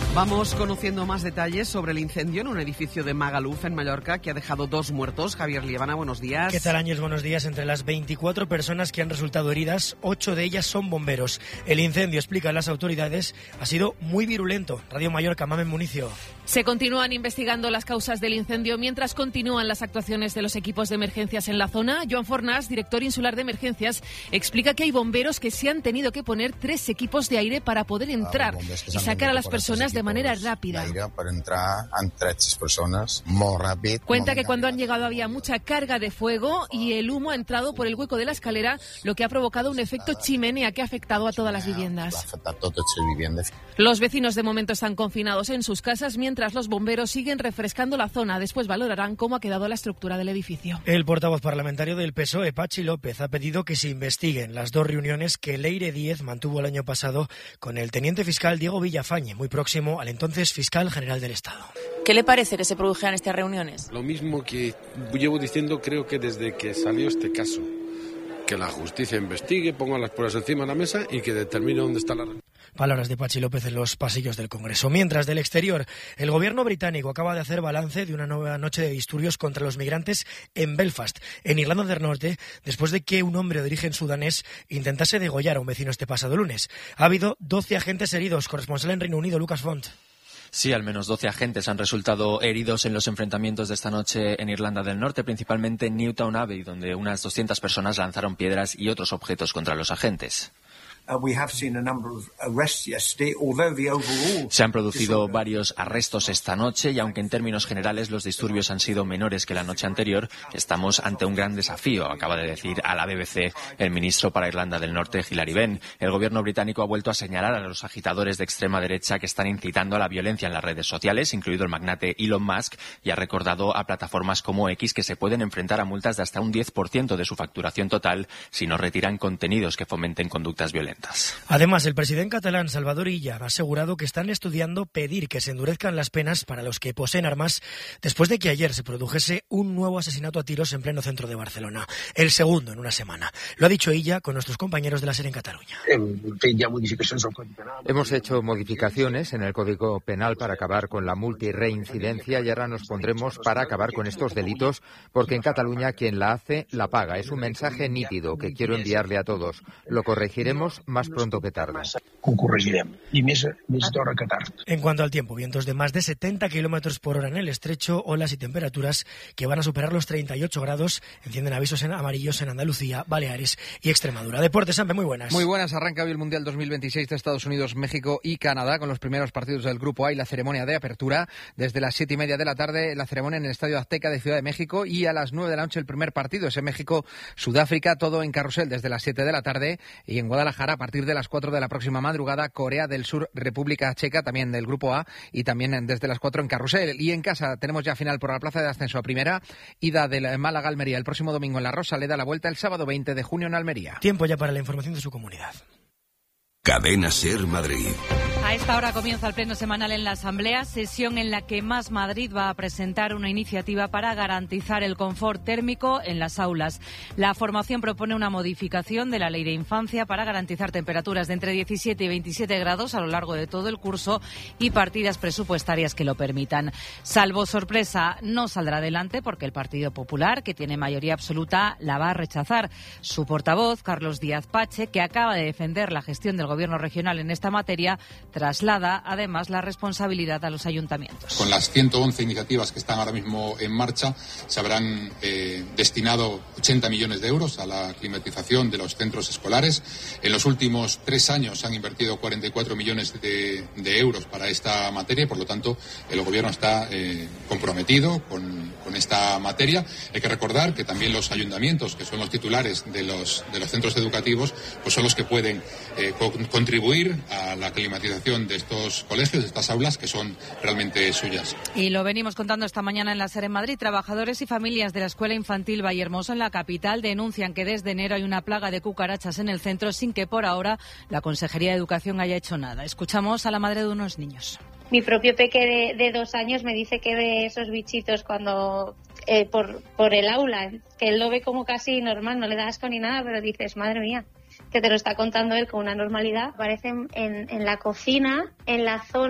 Vamos conociendo más detalles sobre el incendio en un edificio de Magaluf, en Mallorca, que ha dejado 2 muertos. Javier Liebana, buenos días. ¿Qué tal, Áñez? Buenos días. Entre las 24 personas que han resultado heridas, 8 de ellas son bomberos. El incendio, explican las autoridades, ha sido muy virulento. Radio Mallorca, Mamen Municio. Se continúan investigando las causas del incendio mientras continúan las actuaciones de los equipos de emergencias en la zona. Joan Fornàs, director insular de emergencias, explica que hay bomberos que se han tenido que poner 3 equipos de aire para poder entrar y sacar a las personas de manera rápida. Cuenta que cuando han llegado había mucha carga de fuego y el humo ha entrado por el hueco de la escalera, lo que ha provocado un efecto chimenea que ha afectado a todas las viviendas. Los vecinos de momento están confinados en sus casas mientras los bomberos siguen refrescando la zona. Después valorarán cómo ha quedado la estructura del edificio. El portavoz parlamentario del PSOE, Patxi López, ha pedido que se investiguen las 2 reuniones que Leire Díez mantuvo el año pasado con el teniente fiscal Diego Villafañe, muy próximo al entonces fiscal general del Estado. ¿Qué le parece que se produjeran estas reuniones? Lo mismo que llevo diciendo, creo que desde que salió este caso. Que la justicia investigue, ponga las pruebas encima de la mesa y que determine dónde está la... Palabras de Patxi López en los pasillos del Congreso. Mientras, del exterior, el gobierno británico acaba de hacer balance de una nueva noche de disturbios contra los migrantes en Belfast, en Irlanda del Norte, después de que un hombre de origen sudanés intentase degollar a un vecino este pasado lunes. Ha habido 12 agentes heridos. Corresponsal en Reino Unido, Lucas Font. Sí, al menos 12 agentes han resultado heridos en los enfrentamientos de esta noche en Irlanda del Norte, principalmente en Newtown Abbey, donde unas 200 personas lanzaron piedras y otros objetos contra los agentes. Se han producido varios arrestos esta noche y aunque en términos generales los disturbios han sido menores que la noche anterior, estamos ante un gran desafío, acaba de decir a la BBC el ministro para Irlanda del Norte, Hilary Benn. El gobierno británico ha vuelto a señalar a los agitadores de extrema derecha que están incitando a la violencia en las redes sociales, incluido el magnate Elon Musk, y ha recordado a plataformas como X que se pueden enfrentar a multas de hasta un 10% de su facturación total si no retiran contenidos que fomenten conductas violentas. Además, el presidente catalán Salvador Illa ha asegurado que están estudiando pedir que se endurezcan las penas para los que poseen armas después de que ayer se produjese un nuevo asesinato a tiros en pleno centro de Barcelona, el segundo en una semana. Lo ha dicho Illa con nuestros compañeros de la SER en Cataluña. Hemos hecho modificaciones en el Código Penal para acabar con la multirreincidencia y ahora nos pondremos para acabar con estos delitos porque en Cataluña quien la hace la paga. Es un mensaje nítido que quiero enviarle a todos. Lo corregiremos más pronto que tarde. En cuanto al tiempo, vientos de más de 70 kilómetros por hora en el estrecho, olas y temperaturas que van a superar los 38 grados. Encienden avisos en amarillos en Andalucía, Baleares y Extremadura. Deportes, Sampe, muy buenas. Muy buenas. Arranca hoy el Mundial 2026 de Estados Unidos, México y Canadá con los primeros partidos del Grupo A y la ceremonia de apertura. Desde las 7:30 de la tarde, la ceremonia en el Estadio Azteca de Ciudad de México y a las 9 de la noche el primer partido. Ese México-Sudáfrica, todo en carrusel desde las 7 de la tarde y en Guadalajara a partir de las 4 de la próxima madrugada, Corea del Sur, República Checa, también del Grupo A y también desde las 4 en carrusel. Y en casa tenemos ya final por la plaza de ascenso a primera, ida del Málaga a Almería el próximo domingo en La Rosaleda, la vuelta el sábado 20 de junio en Almería. Tiempo ya para la información de su comunidad. Cadena SER Madrid. A esta hora comienza el pleno semanal en la Asamblea, sesión en la que Más Madrid va a presentar una iniciativa para garantizar el confort térmico en las aulas. La formación propone una modificación de la Ley de Infancia para garantizar temperaturas de entre 17 y 27 grados a lo largo de todo el curso y partidas presupuestarias que lo permitan. Salvo sorpresa, no saldrá adelante porque el Partido Popular, que tiene mayoría absoluta, la va a rechazar. Su portavoz, Carlos Díaz Pache, que acaba de defender la gestión del Gobierno regional en esta materia, traslada además la responsabilidad a los ayuntamientos. Con las 111 iniciativas que están ahora mismo en marcha, se habrán destinado 80 millones de euros a la climatización de los centros escolares. En los últimos 3 años se han invertido 44 millones de euros para esta materia y, por lo tanto, el Gobierno está comprometido con esta materia. Hay que recordar que también los ayuntamientos, que son los titulares de los centros educativos, pues son los que pueden contribuir a la climatización de estos colegios, de estas aulas, que son realmente suyas. Y lo venimos contando esta mañana en la SER en Madrid. Trabajadores y familias de la Escuela Infantil Vallehermoso en la capital denuncian que desde enero hay una plaga de cucarachas en el centro sin que por ahora la Consejería de Educación haya hecho nada. Escuchamos a la madre de unos niños. Mi propio peque de 2 años me dice que ve esos bichitos cuando por el aula, que él lo ve como casi normal, no le da asco ni nada, pero dices, madre mía, que te lo está contando él con una normalidad. Aparecen en la cocina, en la zona